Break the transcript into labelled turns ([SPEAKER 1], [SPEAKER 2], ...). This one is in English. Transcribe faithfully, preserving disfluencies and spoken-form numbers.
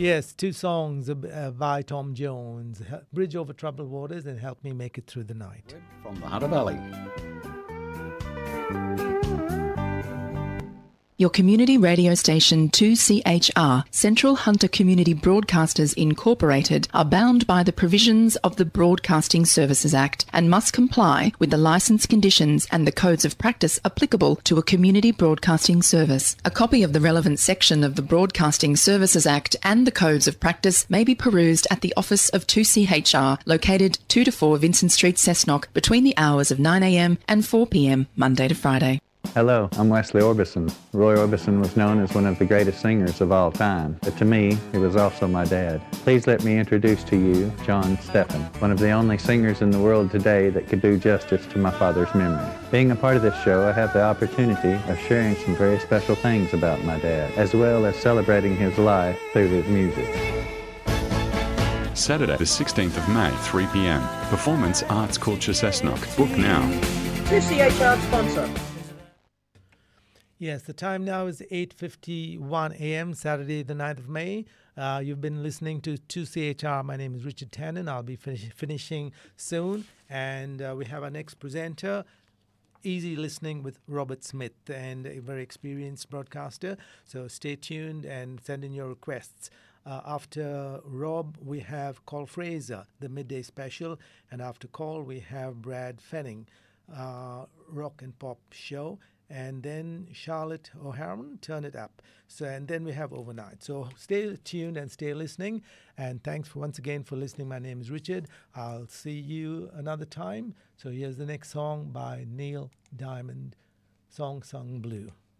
[SPEAKER 1] Yes, two songs uh, uh, by Tom Jones, Hel- Bridge Over Troubled Waters and Help Me Make It Through the Night.
[SPEAKER 2] From the Hunter Valley.
[SPEAKER 3] Your community radio station two C H R, Central Hunter Community Broadcasters Incorporated, are bound by the provisions of the Broadcasting Services Act and must comply with the licence conditions and the codes of practice applicable to a community broadcasting service. A copy of the relevant section of the Broadcasting Services Act and the codes of practice may be perused at the office of two C H R, located two to four Vincent Street, Cessnock, between the hours of nine a m and four p m, Monday to Friday.
[SPEAKER 4] Hello, I'm Wesley Orbison. Roy Orbison was known as one of the greatest singers of all time, but to me, he was also my dad. Please let me introduce to you John Steffen, one of the only singers in the world today that could do justice to my father's memory. Being a part of this show, I have the opportunity of sharing some very special things about my dad, as well as celebrating his life through his music.
[SPEAKER 5] Saturday, the sixteenth of May, three p m. Performance Arts Culture Cessnock. Book now.
[SPEAKER 6] two C H R sponsor.
[SPEAKER 1] Yes, the time now is eight fifty-one a m, Saturday, the ninth of May. Uh, you've been listening to two C H R. My name is Richard Tannen. I'll be finish- finishing soon. And uh, we have our next presenter, Easy Listening with Robert Smith, and a very experienced broadcaster. So stay tuned and send in your requests. Uh, after Rob, we have Call Fraser, the midday special. And after Call, we have Brad Fenning, uh, rock and pop show. And then Charlotte O'Haron, Turn It Up. So, and then we have Overnight. So stay tuned and stay listening. And thanks for, once again for listening. My name is Richard. I'll see you another time. So here's the next song by Neil Diamond, Song Sung Blue.